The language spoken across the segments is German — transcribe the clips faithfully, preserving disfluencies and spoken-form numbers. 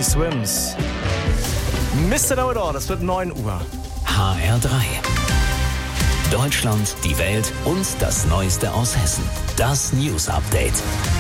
Swims. Mister Know-it-all, das wird neun Uhr. H R drei. Deutschland, die Welt und das Neueste aus Hessen. Das News Update.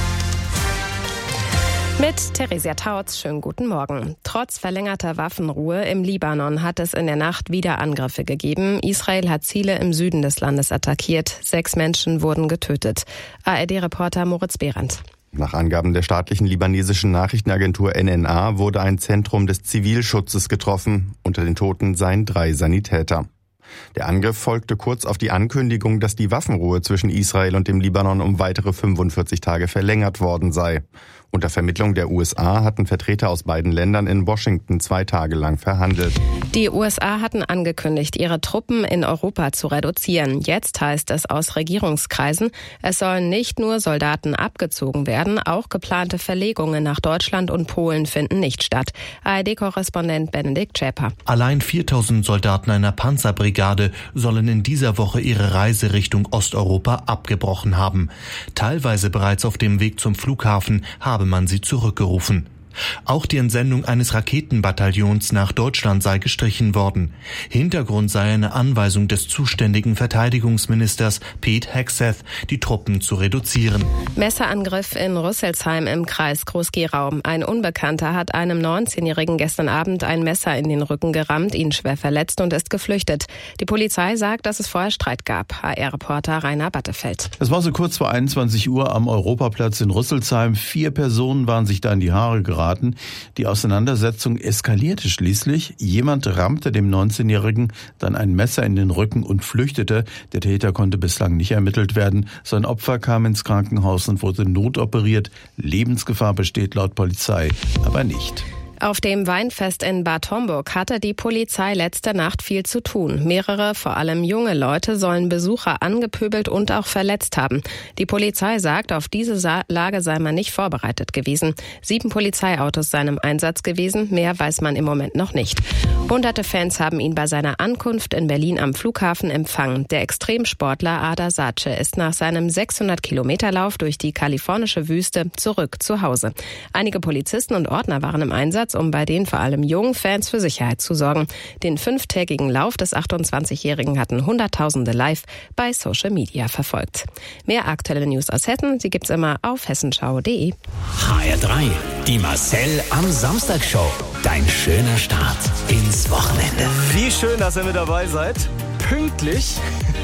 Mit Theresia Tautz, schönen guten Morgen. Trotz verlängerter Waffenruhe im Libanon hat es in der Nacht wieder Angriffe gegeben. Israel hat Ziele im Süden des Landes attackiert. Sechs Menschen wurden getötet. A R D-Reporter Moritz Behrendt. Nach Angaben der staatlichen libanesischen Nachrichtenagentur N N A wurde ein Zentrum des Zivilschutzes getroffen. Unter den Toten seien drei Sanitäter. Der Angriff folgte kurz auf die Ankündigung, dass die Waffenruhe zwischen Israel und dem Libanon um weitere fünfundvierzig Tage verlängert worden sei. Unter Vermittlung der U S A hatten Vertreter aus beiden Ländern in Washington zwei Tage lang verhandelt. Die U S A hatten angekündigt, ihre Truppen in Europa zu reduzieren. Jetzt heißt es aus Regierungskreisen, es sollen nicht nur Soldaten abgezogen werden, auch geplante Verlegungen nach Deutschland und Polen finden nicht statt. A R D-Korrespondent Benedikt Schäper. Allein viertausend Soldaten einer Panzerbrigade sollen in dieser Woche ihre Reise Richtung Osteuropa abgebrochen haben. Teilweise bereits auf dem Weg zum Flughafen habe man sie zurückgerufen. Auch die Entsendung eines Raketenbataillons nach Deutschland sei gestrichen worden. Hintergrund sei eine Anweisung des zuständigen Verteidigungsministers Pete Hegseth, die Truppen zu reduzieren. Messerangriff in Rüsselsheim im Kreis Groß-Gerau. Ein Unbekannter hat einem neunzehnjährigen gestern Abend ein Messer in den Rücken gerammt, ihn schwer verletzt und ist geflüchtet. Die Polizei sagt, dass es vorher Streit gab. H R-Reporter Rainer Battefeld. Es war so kurz vor einundzwanzig Uhr am Europaplatz in Rüsselsheim. Vier Personen waren sich da in die Haare geraten. Die Auseinandersetzung eskalierte schließlich. Jemand rammte dem neunzehnjährigen dann ein Messer in den Rücken und flüchtete. Der Täter konnte bislang nicht ermittelt werden. Sein Opfer kam ins Krankenhaus und wurde notoperiert. Lebensgefahr besteht laut Polizei aber nicht. Auf dem Weinfest in Bad Homburg hatte die Polizei letzte Nacht viel zu tun. Mehrere, vor allem junge Leute, sollen Besucher angepöbelt und auch verletzt haben. Die Polizei sagt, auf diese Lage sei man nicht vorbereitet gewesen. Sieben Polizeiautos seien im Einsatz gewesen, mehr weiß man im Moment noch nicht. Hunderte Fans haben ihn bei seiner Ankunft in Berlin am Flughafen empfangen. Der Extremsportler Ada Sace ist nach seinem sechshundert-Kilometer-Lauf durch die kalifornische Wüste zurück zu Hause. Einige Polizisten und Ordner waren im Einsatz, um bei den vor allem jungen Fans für Sicherheit zu sorgen. Den fünftägigen Lauf des achtundzwanzigjährigen hatten Hunderttausende live bei Social Media verfolgt. Mehr aktuelle News aus Hessen, sie gibt's immer auf hessenschau punkt de. H R drei, die Marcel am Samstag Show. Dein schöner Start ins Wochenende. Wie schön, dass ihr mit dabei seid. Pünktlich.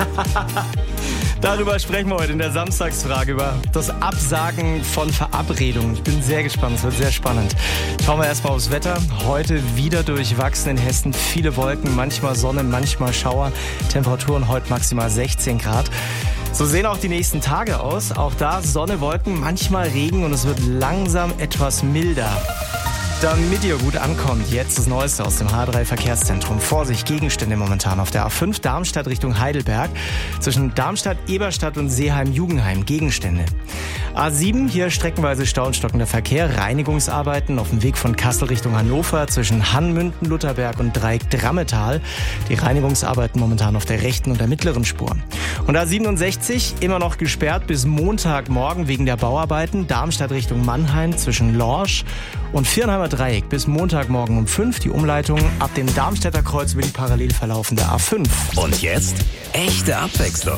Darüber sprechen wir heute in der Samstagsfrage, über das Absagen von Verabredungen. Ich bin sehr gespannt, es wird sehr spannend. Schauen wir erstmal aufs Wetter. Heute wieder durchwachsen in Hessen. Viele Wolken, manchmal Sonne, manchmal Schauer. Temperaturen heute maximal sechzehn Grad. So sehen auch die nächsten Tage aus. Auch da Sonne, Wolken, manchmal Regen und es wird langsam etwas milder. Damit ihr gut ankommt, jetzt das Neueste aus dem H drei Verkehrszentrum. Vorsicht, Gegenstände momentan auf der A fünf Darmstadt Richtung Heidelberg. Zwischen Darmstadt, Eberstadt und Seeheim-Jugendheim Gegenstände. A sieben, hier streckenweise Stau und stockender Verkehr. Reinigungsarbeiten auf dem Weg von Kassel Richtung Hannover zwischen Hannmünden, Lutherberg und Dreieck Drammetal. Die Reinigungsarbeiten momentan auf der rechten und der mittleren Spur. Und A siebenundsechzig, immer noch gesperrt bis Montagmorgen wegen der Bauarbeiten. Darmstadt Richtung Mannheim zwischen Lorsch und Viernheimer Dreieck bis Montagmorgen um fünf. Die Umleitung ab dem Darmstädter Kreuz über die parallel verlaufende A fünf. Und jetzt echte Abwechslung.